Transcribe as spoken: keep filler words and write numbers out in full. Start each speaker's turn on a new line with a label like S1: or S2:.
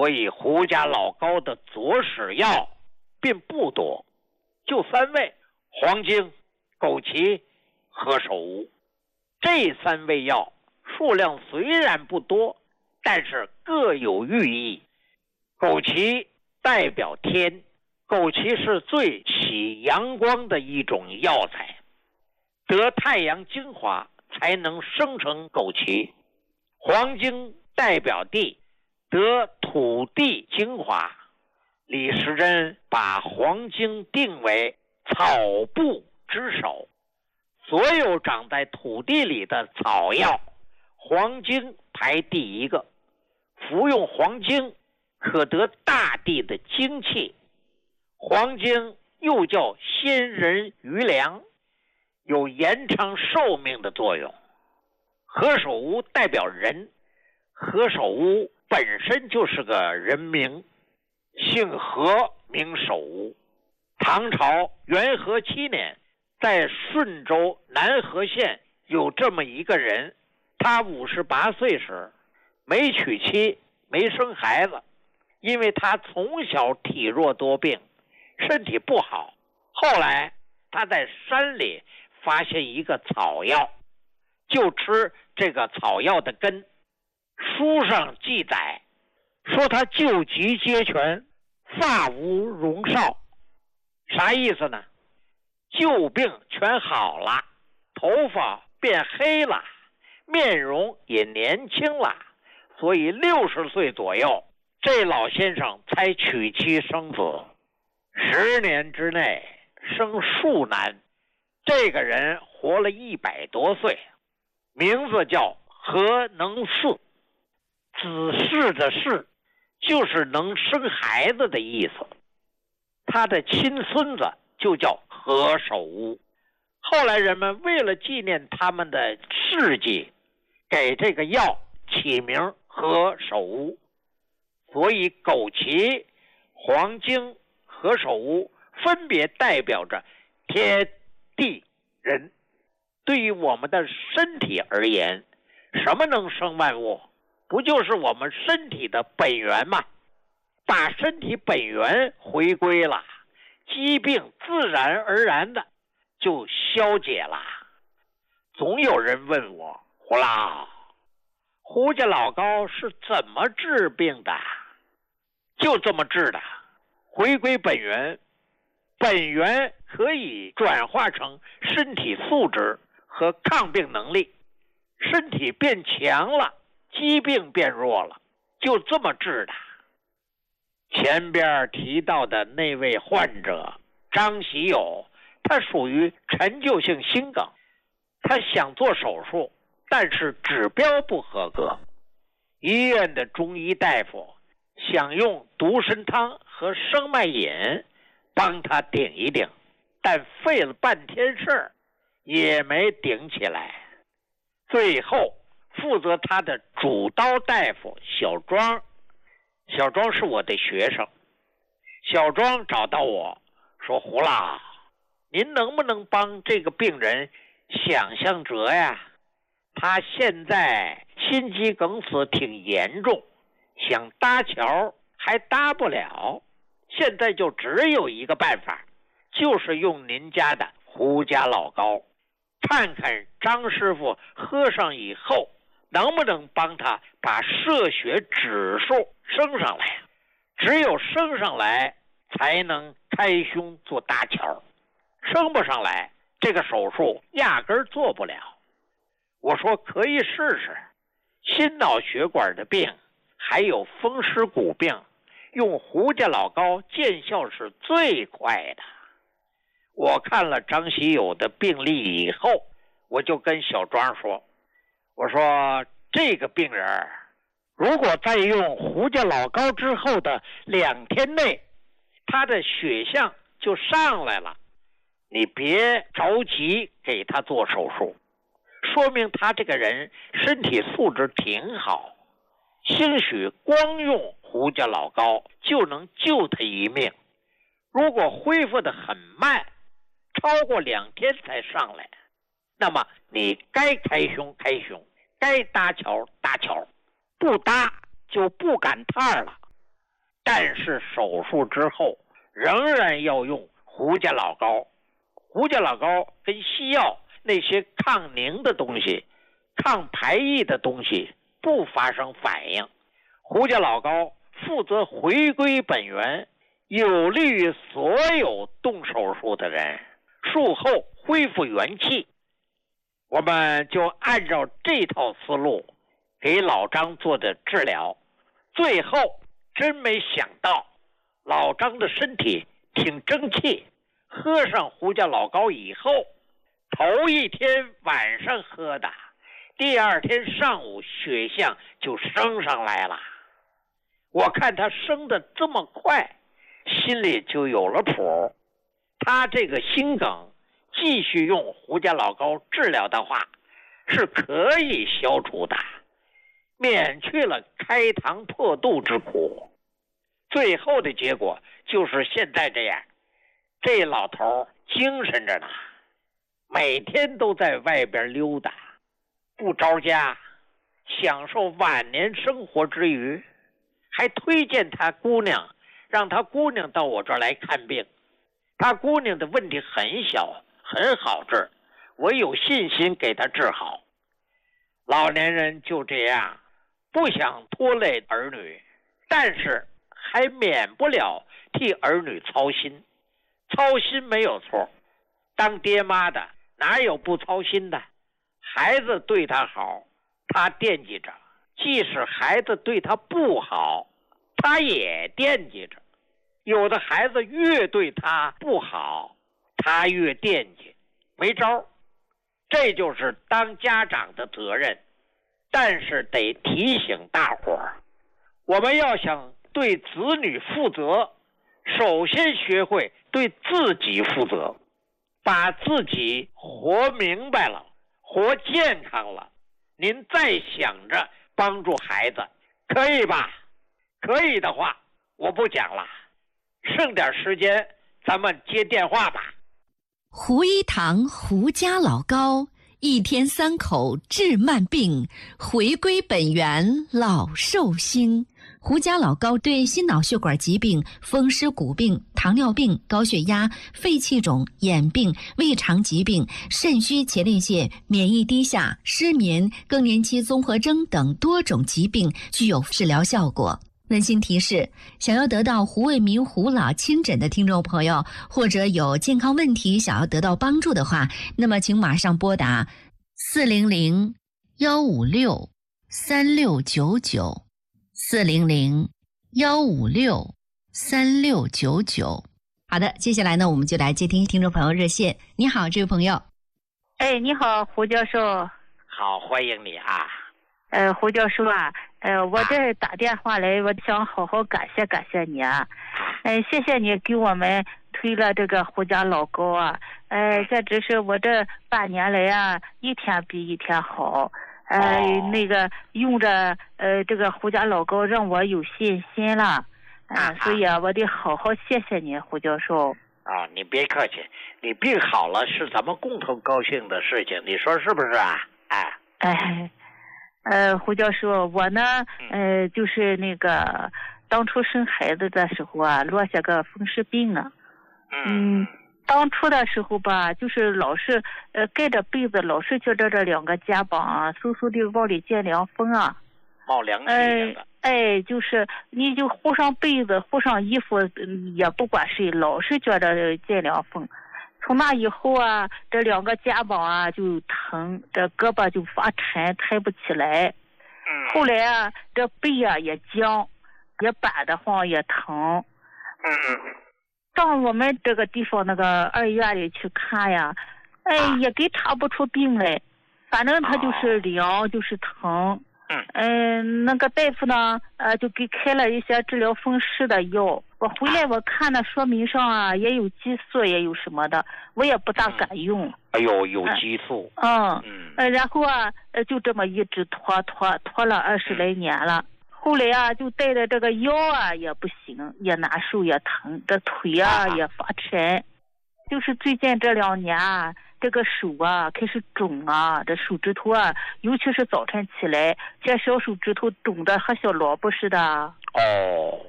S1: 所以胡家老高的佐使药并不多，就三味：黄精、枸杞、何首乌。这三味药数量虽然不多，但是各有寓意。枸杞代表天，枸杞是最起阳光的一种药材，得太阳精华才能生成枸杞。黄精代表地，得土地精华。李时珍把黄精定为草部之首，所有长在土地里的草药，黄精排第一个。服用黄精可得大地的精气。黄精又叫仙人余粮，有延长寿命的作用。何首乌代表人，何首乌本身就是个人名，姓何名首乌。唐朝元和七年，在顺州南河县有这么一个人，他五十八岁时没娶妻，没生孩子，因为他从小体弱多病，身体不好。后来他在山里发现一个草药，就吃这个草药的根。书上记载说他救急皆全，发无荣少。啥意思呢？旧病全好了，头发变黑了，面容也年轻了，所以六十岁左右，这老先生才娶妻生子。十年之内生数男，这个人活了一百多岁，名字叫何能嗣。子嗣的嗣就是能生孩子的意思。他的亲孙子就叫何首乌。后来人们为了纪念他们的事迹，给这个药起名何首乌。所以枸杞、黄精、何首乌分别代表着天地人。对于我们的身体而言，什么能生万物？不就是我们身体的本源吗？把身体本源回归了，疾病自然而然的就消解了。总有人问我，胡老，胡家老高是怎么治病的？就这么治的，回归本源。本源可以转化成身体素质和抗病能力，身体变强了，疾病变弱了，就这么治的。前边提到的那位患者张喜友，他属于陈旧性心梗，他想做手术，但是指标不合格。医院的中医大夫想用独参汤和生脉饮帮他顶一顶，但费了半天事儿也没顶起来。最后负责他的主刀大夫小庄，小庄是我的学生，小庄找到我说，胡老，您能不能帮这个病人想象辙呀？他现在心肌梗死挺严重，想搭桥还搭不了，现在就只有一个办法，就是用您家的胡家老高，看看张师傅喝上以后能不能帮他把射血指数升上来。只有升上来才能开胸做搭桥，升不上来这个手术压根儿做不了。我说可以试试，心脑血管的病还有风湿骨病，用胡家老高见效是最快的。我看了张喜友的病例以后，我就跟小庄说，我说这个病人如果在用胡家老高之后的两天内，他的血象就上来了，你别着急给他做手术，说明他这个人身体素质挺好，兴许光用胡家老高就能救他一命。如果恢复得很慢，超过两天才上来，那么你该开胸开胸，该搭桥搭桥，不搭就不赶趟了。 但是手术之后仍然要用胡家老膏。胡家老膏跟西药那些抗凝的东西、抗排异的东西不发生反应。胡家老膏负责回归本源，有利于所有动手术的人术后恢复元气。我们就按照这套思路给老张做的治疗，最后真没想到老张的身体挺争气，喝上胡家老膏以后，头一天晚上喝的，第二天上午血象就升上来了。我看他升得这么快，心里就有了谱。他这个心梗继续用胡家老膏治疗的话，是可以消除的，免去了开膛破肚之苦。最后的结果就是现在这样，这老头精神着呢，每天都在外边溜达，不着家，享受晚年生活之余，还推荐他姑娘，让他姑娘到我这儿来看病。他姑娘的问题很小，很好治，我有信心给他治好。老年人就这样，不想拖累儿女，但是还免不了替儿女操心。操心没有错，当爹妈的哪有不操心的？孩子对他好，他惦记着，即使孩子对他不好，他也惦记着。有的孩子越对他不好，他越惦记，没招。这就是当家长的责任。但是得提醒大伙儿，我们要想对子女负责，首先学会对自己负责，把自己活明白了，活健康了，您再想着帮助孩子，可以吧？可以的话，我不讲了，剩点时间咱们接电话吧。
S2: 胡一堂胡家老膏，一天三口治慢病，回归本源老寿星。胡家老膏对心脑血管疾病、风湿骨病、糖尿病、高血压、肺气肿、眼病、胃肠疾病、肾虚前列腺、免疫低下、失眠、更年期综合征等多种疾病具有治疗效果。温馨提示，想要得到胡卫民胡老亲诊的听众朋友，或者有健康问题想要得到帮助的话，那么请马上拨打四零零幺五六三六九九，四零零幺五六三六九九。好的，接下来呢，我们就来接听听众朋友热线。你好，这位朋友。
S3: 哎，你好，胡教授。
S1: 好，欢迎你啊。
S3: 呃，胡教授啊，呃，我这打电话来，我想好好感谢感谢你啊，呃，谢谢你给我们推了这个胡家老膏啊，呃，这只是我这半年来啊，一天比一天好，呃，那个用着呃这个胡家老膏让我有信心了，啊、呃，所以啊，我得好好谢谢你，胡教授。
S1: 啊，你别客气，你病好了是咱们共同高兴的事情，你说是不是啊？哎，
S3: 哎。呃，胡教授，我呢，呃，就是那个当初生孩子的时候啊，落下个风湿病啊。嗯，当初的时候吧，就是老是呃盖着被子，老是觉着这两个肩膀啊，嗖嗖的往里见凉风啊，
S1: 冒凉气的。
S3: 哎，就是你就糊上被子，糊上衣服，也不管谁，老是觉着见凉风。从那以后啊，这两个肩膀啊就疼，这胳膊就发沉，抬不起来。后来啊，这背啊也僵，也板得慌，也疼。到我们这个地方那个二医院里去看呀，哎，也给查不出病来，反正他就是凉，就是疼。嗯，那个大夫呢，呃，就给开了一些治疗风湿的药。我回来我看那说明上啊，也有激素，也有什么的，我也不大敢用。
S1: 哎呦，有激素。
S3: 嗯嗯。呃，然后啊，呃，就这么一直拖拖拖了二十来年了。后来啊，就带着这个腰啊也不行，也难受，也疼，这腿啊也发沉。就是最近这两年啊，这个手啊开始肿啊，这手指头啊，尤其是早晨起来，这小手指头肿的和小萝卜似的。
S1: 哦。